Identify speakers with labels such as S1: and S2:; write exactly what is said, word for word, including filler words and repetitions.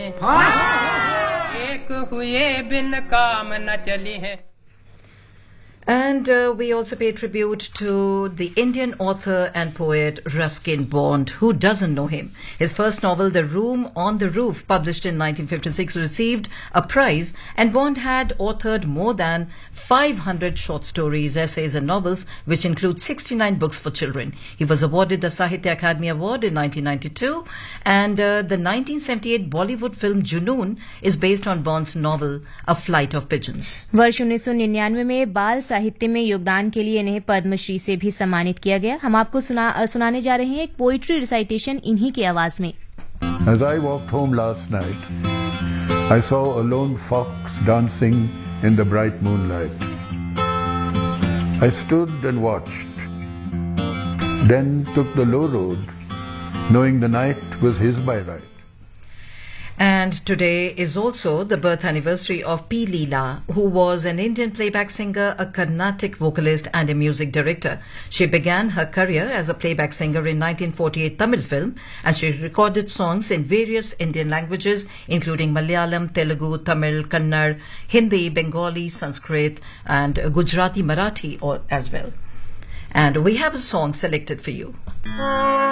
S1: हैं, एक हुए बिन काम न चली हैं.
S2: And uh, we also pay tribute to the Indian author and poet Ruskin Bond. Who doesn't know him? His first novel, The Room on the Roof, published in nineteen fifty-six, received a prize, and Bond had authored more than five hundred short stories, essays and novels, which include sixty-nine books for children. He was awarded the Sahitya Akademi Award in nineteen ninety-two, and uh, the nineteen seventy-eight Bollywood film Junoon is based on Bond's novel, A Flight of Pigeons.
S3: वर्ष उन्नीस सौ निन्यानवे में बाल साहित्य में योगदान के लिए इन्हें पद्मश्री से भी सम्मानित किया गया. हम आपको सुना, सुनाने जा रहे हैं एक पोइट्री रिसाइटेशन इन्हीं की आवाज में.
S4: As I walked home last night, I saw a lone fox dancing in the bright moonlight. I stood and watched, then took the low road, knowing the night was his by right.
S2: And today is also the birth anniversary of P. Leela, who was an Indian playback singer, a Carnatic vocalist and a music director. She began her career as a playback singer in nineteen forty-eight Tamil film, and she recorded songs in various Indian languages, including Malayalam, Telugu, Tamil, Kannada, Hindi, Bengali, Sanskrit, and Gujarati, Marathi as well. And we have a song selected for you.